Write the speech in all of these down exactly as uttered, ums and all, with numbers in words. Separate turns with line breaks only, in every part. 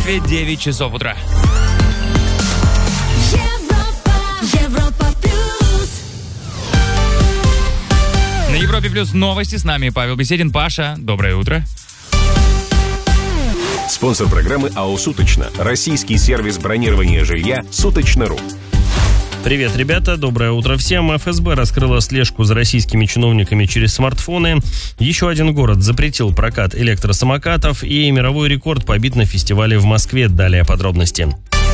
Москве девять часов утра. На Европе Плюс новости. С нами Павел Беседин. Паша, доброе утро.
Спонсор программы АО «Суточно». Российский сервис бронирования жилья «Суточно.ру».
Привет, ребята, доброе утро всем. эф эс бэ раскрыла слежку за российскими чиновниками через смартфоны. Еще один город запретил прокат электросамокатов, и мировой рекорд побит на фестивале в Москве. Далее подробности.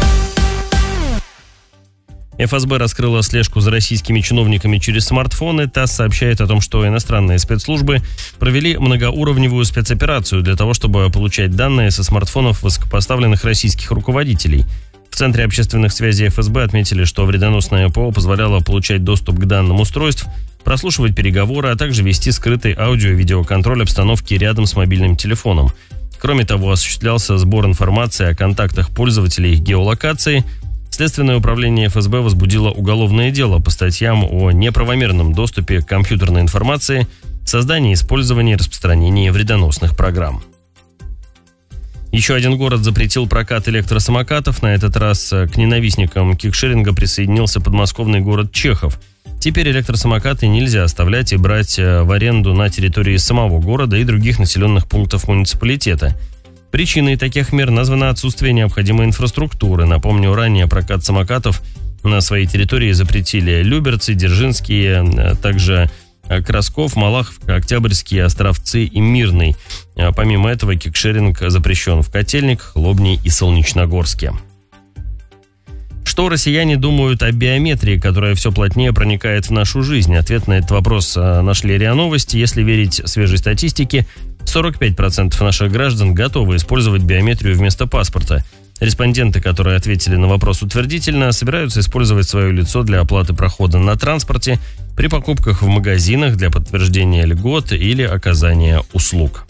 эф эс бэ раскрыла слежку за российскими чиновниками через смартфоны. ТАСС сообщает о том, что иностранные спецслужбы провели многоуровневую спецоперацию для того, чтобы получать данные со смартфонов высокопоставленных российских руководителей. В Центре общественных связей эф эс бэ отметили, что вредоносное ПО позволяло получать доступ к данным устройств, прослушивать переговоры, а также вести скрытый аудио- и видеоконтроль обстановки рядом с мобильным телефоном. Кроме того, осуществлялся сбор информации о контактах пользователей и их геолокации. Следственное управление эф эс бэ возбудило уголовное дело по статьям о неправомерном доступе к компьютерной информации, создании, использовании и распространении вредоносных программ. Еще один город запретил прокат электросамокатов. На этот раз к ненавистникам кикшеринга присоединился подмосковный город Чехов. Теперь электросамокаты нельзя оставлять и брать в аренду на территории самого города и других населенных пунктов муниципалитета. Причиной таких мер названо отсутствие необходимой инфраструктуры. Напомню, ранее прокат самокатов на своей территории запретили Люберцы, Дзержинские, также Красков, Малаховка, Октябрьские, Островцы и Мирный. Помимо этого, кикшеринг запрещен в Котельниках, Лобне и Солнечногорске. Что россияне думают о биометрии, которая все плотнее проникает в нашу жизнь? Ответ на этот вопрос нашли РИА Новости. Если верить свежей статистике, сорок пять процентов наших граждан готовы использовать биометрию вместо паспорта. Респонденты, которые ответили на вопрос утвердительно, собираются использовать свое лицо для оплаты прохода на транспорте, при покупках в магазинах для подтверждения льгот или оказания услуг.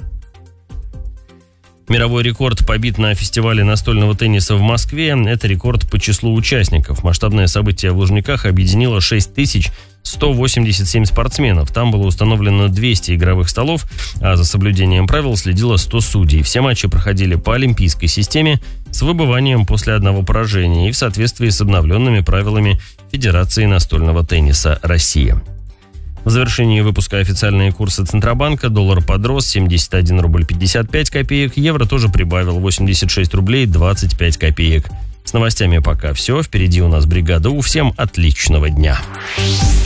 Мировой рекорд побит на фестивале настольного тенниса в Москве. Это рекорд по числу участников. Масштабное событие в Лужниках объединило шесть тысяч сто восемьдесят семь спортсменов. Там было установлено двести игровых столов, а за соблюдением правил следило сто судей. Все матчи проходили по олимпийской системе с выбыванием после одного поражения и в соответствии с обновленными правилами Федерации настольного тенниса России. В завершении выпуска официальные курсы Центробанка. Доллар подрос семьдесят один рубль пятьдесят пять копеек. Евро тоже прибавил восемьдесят шесть рублей двадцать пять копеек. С новостями пока все. Впереди у нас бригада У. Всем отличного дня.